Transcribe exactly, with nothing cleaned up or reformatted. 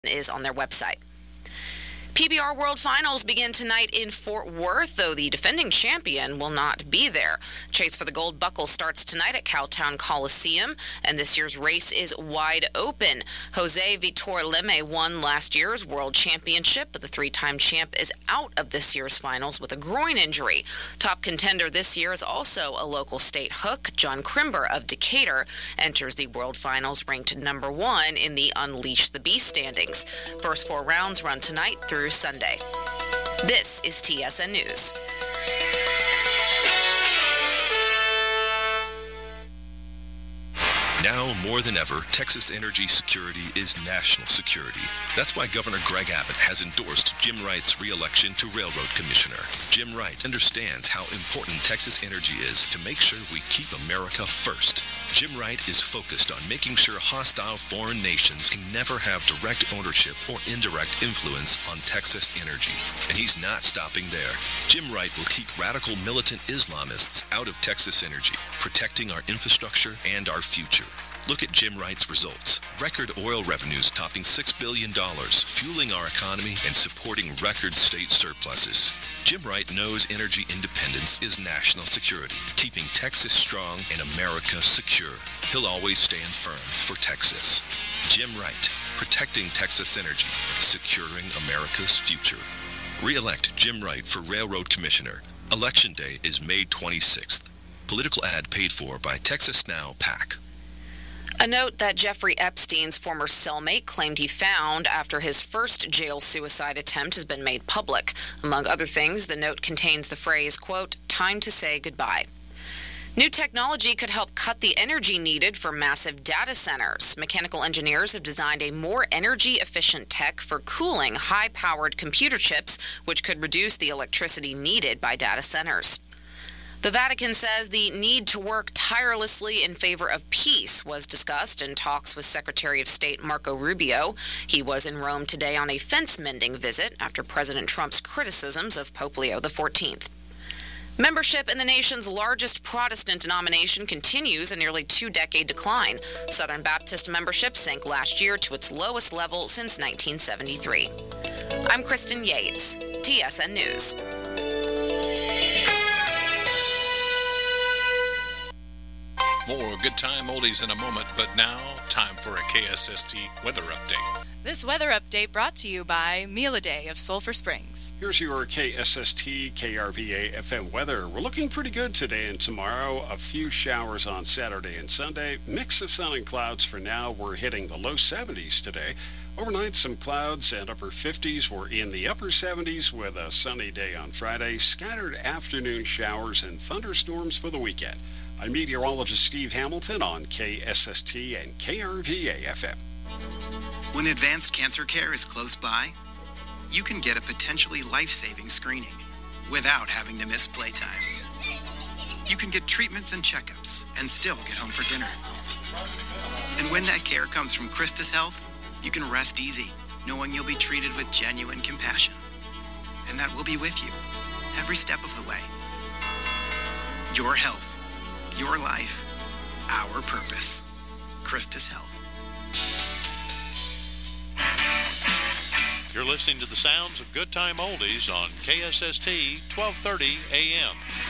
is on their website. P B R World Finals begin tonight in Fort Worth, though the defending champion will not be there. Chase for the Gold Buckle starts tonight at Cowtown Coliseum, and this year's race is wide open. Jose Vitor Leme won last year's World Championship, but the three-time champ is out of this year's finals with a groin injury. Top contender this year is also a local state hook. John Crimber of Decatur enters the World Finals ranked number one in the Unleash the Beast standings. First four rounds run tonight through Sunday. This is T S N News. Now more than ever, Texas energy security is national security. That's why Governor Greg Abbott has endorsed Jim Wright's re-election to Railroad Commissioner. Jim Wright understands how important Texas energy is to make sure we keep America first. Jim Wright is focused on making sure hostile foreign nations can never have direct ownership or indirect influence on Texas energy. And he's not stopping there. Jim Wright will keep radical militant Islamists out of Texas energy, protecting our infrastructure and our future. Look at Jim Wright's results. Record oil revenues topping six billion dollars, fueling our economy and supporting record state surpluses. Jim Wright knows energy independence is national security, keeping Texas strong and America secure. He'll always stand firm for Texas. Jim Wright, protecting Texas energy, securing America's future. Re-elect Jim Wright for Railroad Commissioner. Election day is May twenty-sixth. Political ad paid for by Texas Now PAC. A note that Jeffrey Epstein's former cellmate claimed he found after his first jail suicide attempt has been made public. Among other things, the note contains the phrase, quote, "time to say goodbye." New technology could help cut the energy needed for massive data centers. Mechanical engineers have designed a more energy-efficient tech for cooling high-powered computer chips, which could reduce the electricity needed by data centers. The Vatican says the need to work tirelessly in favor of peace was discussed in talks with Secretary of State Marco Rubio. He was in Rome today on a fence-mending visit after President Trump's criticisms of Pope Leo the fourteenth. Membership in the nation's largest Protestant denomination continues a nearly two-decade decline. Southern Baptist membership sank last year to its lowest level since nineteen seventy-three. I'm Kristen Yates, T S N News. More good time oldies in a moment, but now time for a K S S T weather update. This weather update brought to you by Meal a Day of Sulphur Springs. Here's your K S S T K R V A F M weather. We're looking pretty good today and tomorrow. A few showers on Saturday and Sunday. Mix of sun and clouds for now. We're hitting the low seventies today. Overnight, some clouds and upper fifties. We're in the upper seventies with a sunny day on Friday. Scattered afternoon showers and thunderstorms for the weekend. I'm meteorologist Steve Hamilton on K S S T and K R V A F M. When advanced cancer care is close by, you can get a potentially life-saving screening without having to miss playtime. You can get treatments and checkups and still get home for dinner. And when that care comes from Christus Health, you can rest easy, knowing you'll be treated with genuine compassion, and that we'll be with you every step of the way. Your health, your life, our purpose. Christus Health. You're listening to the sounds of Good Time Oldies on K S S T twelve thirty A M.